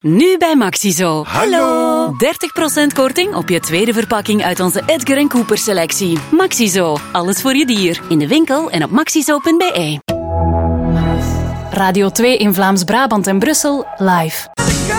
Nu bij Maxizo. Hallo! 30% korting op je tweede verpakking uit onze Edgar & Cooper selectie. Maxizo. Alles voor je dier. In de winkel en op maxizo.be. Radio 2 in Vlaams-Brabant en Brussel live.